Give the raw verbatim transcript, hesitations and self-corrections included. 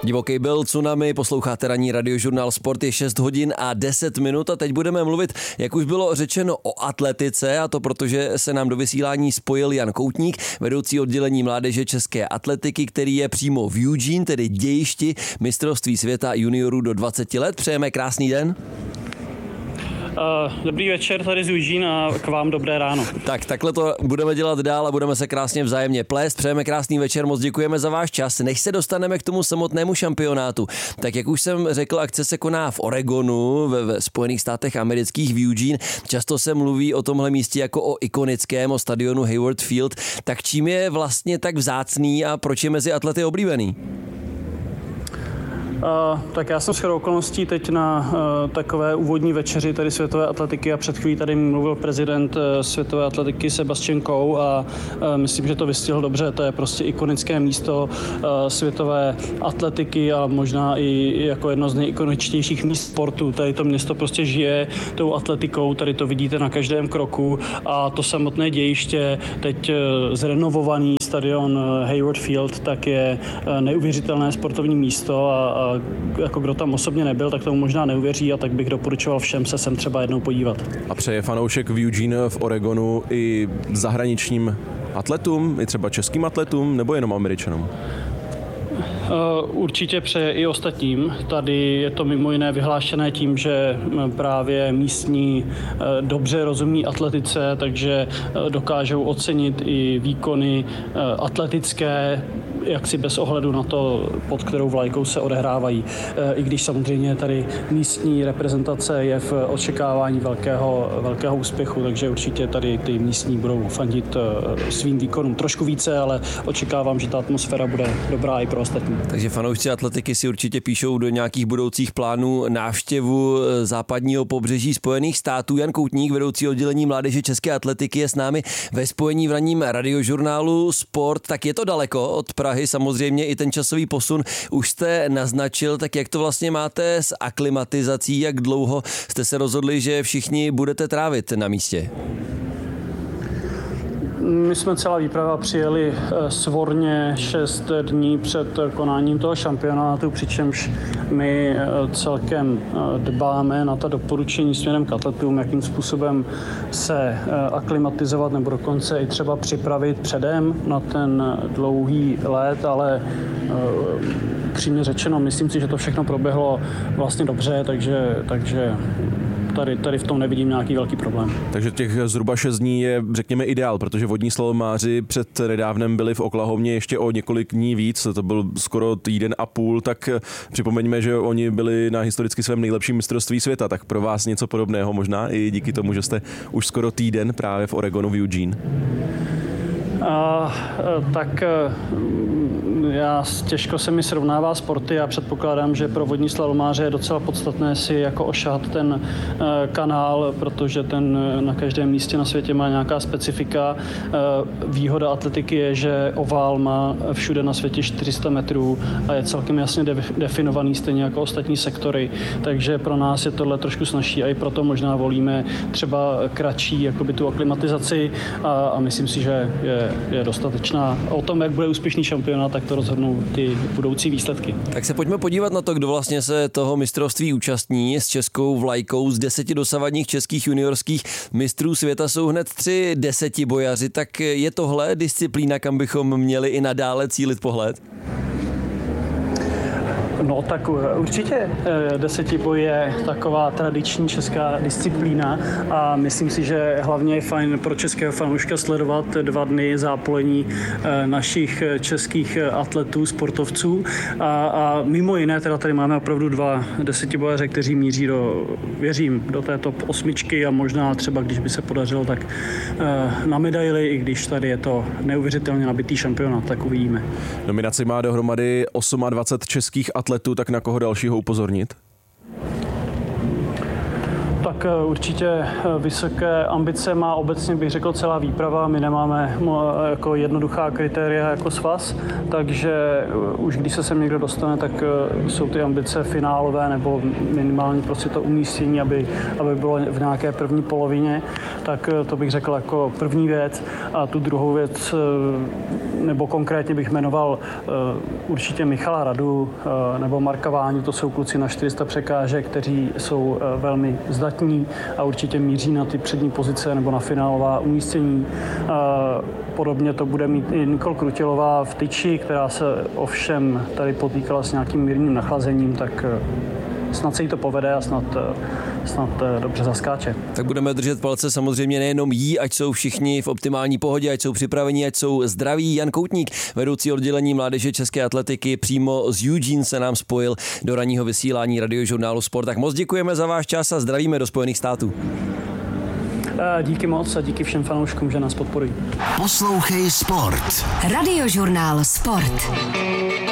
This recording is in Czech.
Divoký byl Tsunami, posloucháte ranní radiožurnál Sport, je šest hodin a deset minut a teď budeme mluvit, jak už bylo řečeno, o atletice, a to protože se nám do vysílání spojil Jan Koutník, vedoucí oddělení mládeže české atletiky, který je přímo v Eugene, tedy dějišti mistrovství světa juniorů do dvaceti let. Přejeme krásný den. Uh, dobrý večer tady z Eugene a k vám dobré ráno. Tak, takhle to budeme dělat dál a budeme se krásně vzájemně plést. Přejeme krásný večer, moc děkujeme za váš čas. Než se dostaneme k tomu samotnému šampionátu, tak jak už jsem řekl, akce se koná v Oregonu, ve, ve Spojených státech amerických v Eugene. Často se mluví o tomhle místě jako o ikonickém, o stadionu Hayward Field. Tak čím je vlastně tak vzácný a proč je mezi atlety oblíbený? Uh, tak já jsem shodou okolností teď na uh, takové úvodní večeři tady světové atletiky a před chvílí tady mluvil prezident uh, světové atletiky Sebastian Coe a uh, myslím, že to vystihl dobře. To je prostě ikonické místo uh, světové atletiky a možná i jako jedno z nejikoničtějších míst sportu. Tady to město prostě žije tou atletikou, tady to vidíte na každém kroku a to samotné dějiště, teď uh, zrenovovaný stadion uh, Hayward Field, tak je uh, neuvěřitelné sportovní místo a, a jako kdo tam osobně nebyl, tak tomu možná neuvěří a tak bych doporučoval všem se sem třeba jednou podívat. A přeje fanoušek v Eugene v Oregonu i zahraničním atletům, i třeba českým atletům, nebo jenom Američanům? Určitě přeje i ostatním. Tady je to mimo jiné vyhlášené tím, že právě místní dobře rozumí atletice, takže dokážou ocenit i výkony atletické, jaksi bez ohledu na to, pod kterou vlajkou se odehrávají. I když samozřejmě tady místní reprezentace je v očekávání velkého, velkého úspěchu, takže určitě tady ty místní budou fandit svým výkonům trošku více, ale očekávám, že ta atmosféra bude dobrá i pro ostatní. Takže fanoušci atletiky si určitě píšou do nějakých budoucích plánů návštěvu západního pobřeží Spojených států. Jan Koutník, vedoucí oddělení mládeže české atletiky, je s námi ve spojení v ranním radiožurnálu Sport. Tak je to daleko od Prahy, samozřejmě i ten časový posun už jste naznačil, tak jak to vlastně máte s aklimatizací, jak dlouho jste se rozhodli, že všichni budete trávit na místě? My jsme celá výprava přijeli svorně šest dní před konáním toho šampionátu, přičemž my celkem dbáme na ta doporučení směrem k atletům, jakým způsobem se aklimatizovat nebo dokonce i třeba připravit předem na ten dlouhý let, ale přímě řečeno, myslím si, že to všechno proběhlo vlastně dobře, takže, takže Tady, tady v tom nevidím nějaký velký problém. Takže těch zhruba šest dní je, řekněme, ideál, protože vodní slalomáři před nedávnem byli v Oklahomě ještě o několik dní víc, to byl skoro týden a půl, tak připomeňme, že oni byli na historicky svém nejlepším mistrovství světa, tak pro vás něco podobného možná i díky tomu, že jste už skoro týden právě v Oregonu v Eugene. A, tak já těžko se mi srovnává sporty a předpokládám, že pro vodní slalomáře je docela podstatné si jako ošahat ten kanál, protože ten na každém místě na světě má nějaká specifika. Výhoda atletiky je, že ovál má všude na světě čtyři sta metrů a je celkem jasně definovaný, stejně jako ostatní sektory, takže pro nás je tohle trošku snazší a i proto možná volíme třeba kratší jakoby tu aklimatizaci a, a myslím si, že je, je dostatečná. O tom, jak bude úspěšný šampionát, tak to rozhodnou ty budoucí výsledky. Tak se pojďme podívat na to, kdo vlastně se toho mistrovství účastní. S českou vlajkou z deseti dosavadních českých juniorských mistrů světa jsou hned tři desetibojaři. Tak je tohle disciplína, kam bychom měli i nadále cílit pohled? No tak určitě desetiboj je taková tradiční česká disciplína a myslím si, že hlavně je fajn pro českého fanouška sledovat dva dny zápolení našich českých atletů, sportovců a, a mimo jiné teda tady máme opravdu dva desetibojaře, kteří míří do, věřím, do té top osmičky a možná třeba, když by se podařilo, tak na medaili, i když tady je to neuvěřitelně nabitý šampionát, tak uvidíme. Nominaci má dohromady dvacet osm českých atletů, tak na koho dalšího upozornit? Tak Tak určitě vysoké ambice má obecně, bych řekl, celá výprava. My nemáme jako jednoduchá kritéria jako svaz, takže už když se sem někdo dostane, tak jsou ty ambice finálové nebo minimálně prostě to umístění, aby, aby bylo v nějaké první polovině. Tak to bych řekl jako první věc. A tu druhou věc, nebo konkrétně bych jmenoval určitě Michala Radu nebo Marka Váňu, to jsou kluci na čtyři sta překážek, kteří jsou velmi zdatní a určitě míří na ty přední pozice nebo na finálová umístění. Podobně to bude mít i Nikol Krutilová v tyči, která se ovšem tady potýkala s nějakým mírným nachlazením, tak snad se jí to povede a snad, snad dobře zaskáče. Tak budeme držet palce samozřejmě nejenom jí, ať jsou všichni v optimální pohodě, ať jsou připraveni, ať jsou zdraví. Jan Koutník, vedoucí oddělení mládeže české atletiky, přímo z Eugene se nám spojil do ranního vysílání Radiožurnálu Sport. Tak moc děkujeme za váš čas a zdravíme do Spojených států. Díky moc a díky všem fanouškům, že nás podporují. Poslouchej Sport. Radiožurnál Sport.